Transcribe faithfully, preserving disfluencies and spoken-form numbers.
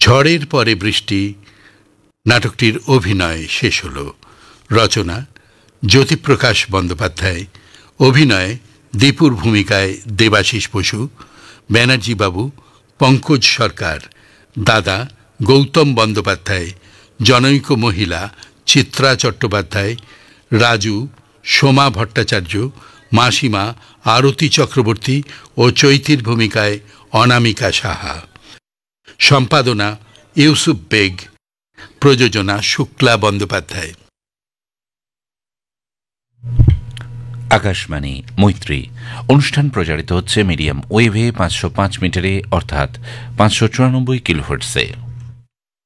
ঝড়ের পরে বৃষ্টি নাটকটির অভিনয় শেষ হল। রচনা জ্যোতিপ্রকাশ বন্দ্যোপাধ্যায়, অভিনয় দীপুর ভূমিকায় দেবাশিস বসু, ব্যানার্জি বাবু পঙ্কজ সরকার, দাদা গৌতম বন্দ্যোপাধ্যায়, জনৈক মহিলা চিত্রা চট্টোপাধ্যায়, রাজু সোমা ভট্টাচার্য, মাসিমা আরতি চক্রবর্তী ও চৈতির ভূমিকায় অনামিকা সাহা। সম্পাদনা ইউসুফ বেগ, প্রযোজনা শুক্লা বন্দ্যোপাধ্যায়। আকাশবাণী মৈত্রী অনুষ্ঠান প্রচারিত হচ্ছে মিডিয়াম ওয়েভে পাঁচশো পাঁচ মিটারে অর্থাৎ পাঁচশো চুরানব্বই কিলোহার্টজে।